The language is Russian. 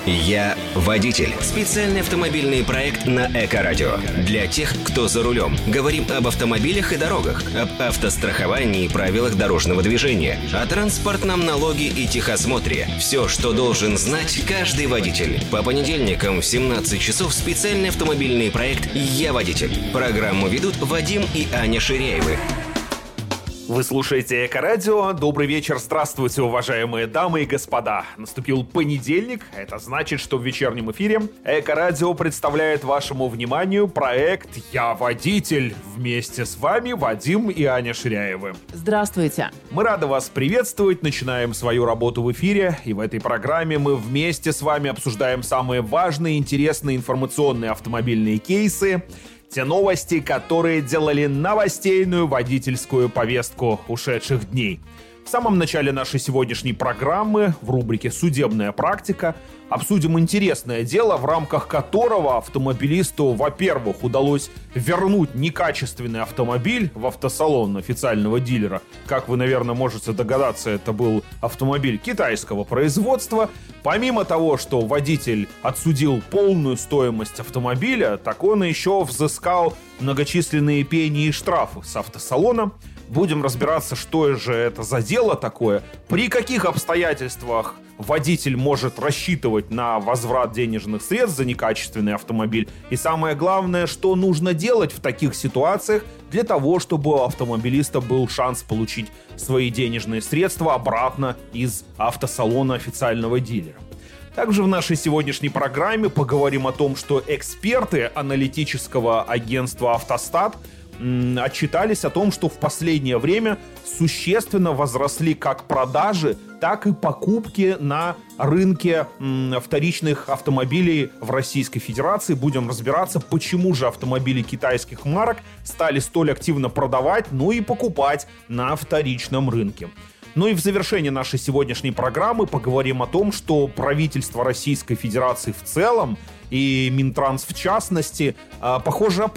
Я водитель. Специальный автомобильный проект на Эко-радио. Для тех, кто за рулем. Говорим об автомобилях и дорогах, об автостраховании и правилах дорожного движения, о транспортном налоге и техосмотре. Все, что должен знать каждый водитель. По понедельникам в 17 часов специальный автомобильный проект «Я водитель». Программу ведут Вадим и Аня Ширяевы. Вы слушаете Эко-радио. Добрый вечер, здравствуйте, уважаемые дамы и господа. Наступил понедельник, это значит, что в вечернем эфире Эко-радио представляет вашему вниманию проект «Я водитель». Вместе с вами Вадим и Аня Ширяевы. Здравствуйте. Мы рады вас приветствовать, начинаем свою работу в эфире, и в этой программе мы вместе с вами обсуждаем самые важные, интересные информационные автомобильные кейсы, те новости, которые делали новостейную водительскую повестку ушедших дней. В самом начале нашей сегодняшней программы, в рубрике «Судебная практика», обсудим интересное дело, в рамках которого автомобилисту, во-первых, удалось вернуть некачественный автомобиль в автосалон официального дилера. Как вы, наверное, можете догадаться, это был автомобиль китайского производства. Помимо того, что водитель отсудил полную стоимость автомобиля, так он еще взыскал многочисленные пени и штрафы с автосалона. Будем разбираться, что же это за дело такое, при каких обстоятельствах водитель может рассчитывать на возврат денежных средств за некачественный автомобиль. И самое главное, что нужно делать в таких ситуациях для того, чтобы у автомобилиста был шанс получить свои денежные средства обратно из автосалона официального дилера. Также в нашей сегодняшней программе поговорим о том, что эксперты аналитического агентства «Автостат» отчитались о том, что в последнее время существенно возросли как продажи, так и покупки на рынке вторичных автомобилей в Российской Федерации. Будем разбираться, почему же автомобили китайских марок стали столь активно продавать, ну и покупать на вторичном рынке. Ну и в завершении нашей сегодняшней программы поговорим о том, что правительство Российской Федерации в целом и Минтранс в частности, похоже,